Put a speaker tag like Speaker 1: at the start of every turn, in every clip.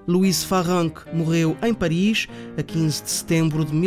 Speaker 1: Louise Farrenc morreu em Paris a 15 de setembro de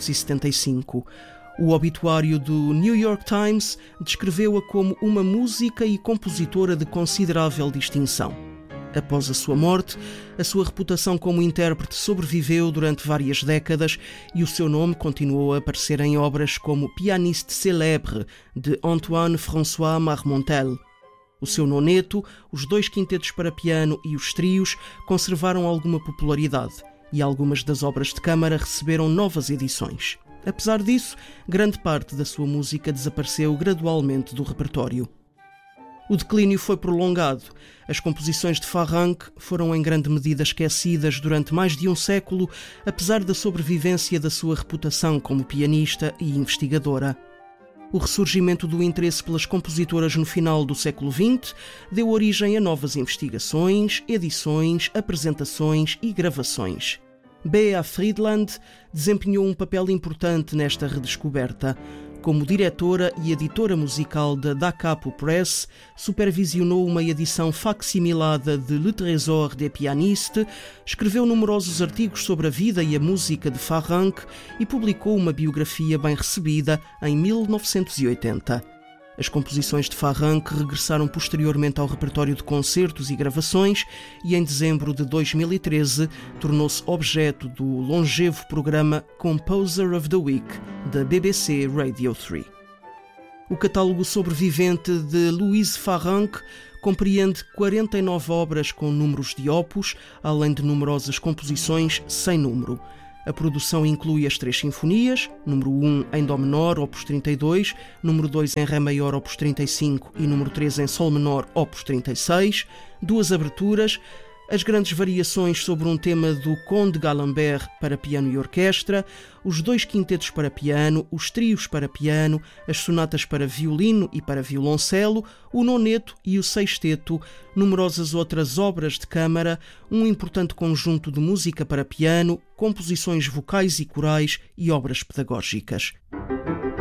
Speaker 1: 1875. O obituário do New York Times descreveu-a como uma música e compositora de considerável distinção. Após a sua morte, a sua reputação como intérprete sobreviveu durante várias décadas e o seu nome continuou a aparecer em obras como Pianiste célèbre, de Antoine-François Marmontel. O seu noneto, os 2 quintetos para piano e os trios conservaram alguma popularidade e algumas das obras de câmara receberam novas edições. Apesar disso, grande parte da sua música desapareceu gradualmente do repertório. O declínio foi prolongado. As composições de Farrenc foram em grande medida esquecidas durante mais de um século, apesar da sobrevivência da sua reputação como pianista e investigadora. O ressurgimento do interesse pelas compositoras no final do século XX deu origem a novas investigações, edições, apresentações e gravações. Bea Friedland desempenhou um papel importante nesta redescoberta. Como diretora e editora musical da Da Capo Press, supervisionou uma edição facsimilada de Le Trésor des Pianistes, escreveu numerosos artigos sobre a vida e a música de Farrenc e publicou uma biografia bem recebida em 1980. As composições de Farrenc regressaram posteriormente ao repertório de concertos e gravações e, em dezembro de 2013, tornou-se objeto do longevo programa Composer of the Week, da BBC Radio 3. O catálogo sobrevivente de Louise Farrenc compreende 49 obras com números de opus, além de numerosas composições sem número. A produção inclui as 3 sinfonias, número 1 em Dó menor, opus 32, número 2 em Ré maior, opus 35 e número 3 em Sol menor, opus 36, 2 aberturas, as grandes variações sobre um tema do Conde Galambert para piano e orquestra, os 2 quintetos para piano, os trios para piano, as sonatas para violino e para violoncelo, o noneto e o sexteto, numerosas outras obras de câmara, um importante conjunto de música para piano, composições vocais e corais e obras pedagógicas.